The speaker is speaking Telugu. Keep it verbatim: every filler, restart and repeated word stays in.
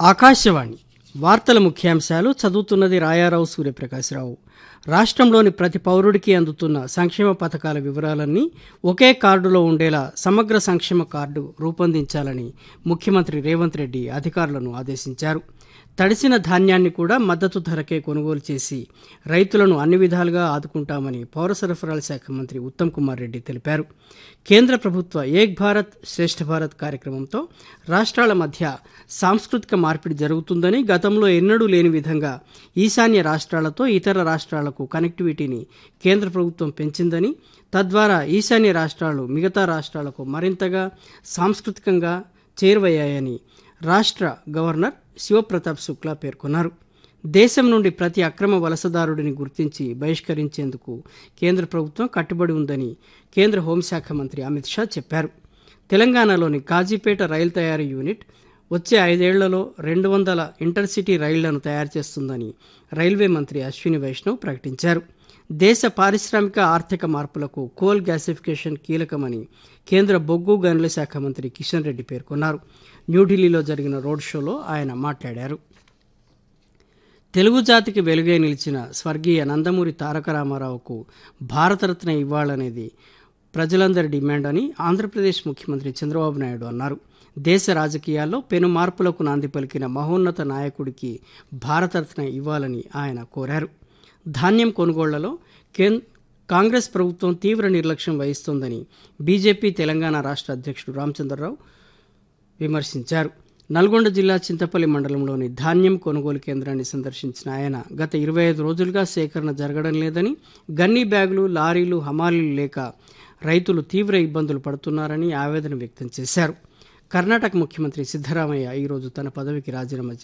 ఆకాశవాణి వార్తల ముఖ్యాంశాలు చదువుతున్నది రాయారావు సూర్యప్రకాశ్రావు. రాష్ట్రంలోని ప్రతి పౌరుడికి అందుతున్న సంక్షేమ పథకాల వివరాలన్నీ ఒకే కార్డులో ఉండేలా సమగ్ర సంక్షేమ కార్డు రూపొందించాలని ముఖ్యమంత్రి రేవంత్ రెడ్డి అధికారులను ఆదేశించారు. తడిసిన ధాన్యాన్ని కూడా మద్దతు ధరకే కొనుగోలు చేసి రైతులను అన్ని విధాలుగా ఆదుకుంటామని పౌర సరఫరాల శాఖ మంత్రి ఉత్తమ్ కుమార్ రెడ్డి తెలిపారు. కేంద్ర ప్రభుత్వ ఏక్ భారత్ శ్రేష్ఠ భారత్ కార్యక్రమంతో రాష్ట్రాల మధ్య సాంస్కృతిక మార్పిడి జరుగుతుందని, గతంలో ఎన్నడూ లేని విధంగా ఈశాన్య రాష్ట్రాలతో ఇతర రాష్ట్రాలకు కనెక్టివిటీని కేంద్ర ప్రభుత్వం పెంచిందని, తద్వారా ఈశాన్య రాష్ట్రాలు మిగతా రాష్ట్రాలకు మరింతగా సాంస్కృతికంగా చేరువయ్యాయని రాష్ట్ర గవర్నర్ శివప్రతాప్ శుక్లా పేర్కొన్నారు. దేశం నుండి ప్రతి అక్రమ వలసదారుడిని గుర్తించి బహిష్కరించేందుకు కేంద్ర ప్రభుత్వం కట్టుబడి ఉందని కేంద్ర హోంశాఖ మంత్రి అమిత్ షా చెప్పారు. తెలంగాణలోని కాజీపేట రైలు తయారీ యూనిట్ వచ్చే ఐదేళ్లలో రెండు వందల ఇంటర్సిటీ రైళ్లను తయారు చేస్తుందని రైల్వే మంత్రి అశ్విని వైష్ణవ్ ప్రకటించారు. దేశ పారిశ్రామిక ఆర్థిక మార్పులకు కోల్ గ్యాసిఫికేషన్ కీలకమని కేంద్ర బొగ్గు గనుల శాఖ మంత్రి కిషన్ రెడ్డి పేర్కొన్నారు. న్యూఢిల్లీలో జరిగిన రోడ్ షోలో ఆయన మాట్లాడారు. తెలుగు జాతికి వెలుగే నిలిచిన స్వర్గీయ నందమూరి తారక రామారావుకు భారతరత్న ఇవ్వాలనేది ప్రజలందరి డిమాండ్ అని ఆంధ్రప్రదేశ్ ముఖ్యమంత్రి చంద్రబాబు నాయుడు అన్నారు. దేశ రాజకీయాల్లో పెను మార్పులకు నాంది పలికిన మహోన్నత నాయకుడికి భారతరత్న ఇవ్వాలని ఆయన కోరారు. ధాన్యం కొనుగోళ్లలో కేం కాంగ్రెస్ ప్రభుత్వం తీవ్ర నిర్లక్ష్యం వహిస్తోందని బీజేపీ తెలంగాణ రాష్ట్ర అధ్యక్షుడు రామచంద్రరావు విమర్శించారు. నల్గొండ జిల్లా చింతపల్లి మండలంలోని ధాన్యం కొనుగోలు కేంద్రాన్ని సందర్శించిన ఆయన గత ఇరవై ఐదు రోజులుగా సేకరణ జరగడం లేదని, గన్నీ బ్యాగులు, లారీలు, హమాలీలు లేక రైతులు తీవ్ర ఇబ్బందులు పడుతున్నారని ఆవేదన వ్యక్తం చేశారు. కర్ణాటక ముఖ్యమంత్రి సిద్ధరామయ్య ఈరోజు తన పదవికి రాజీనామా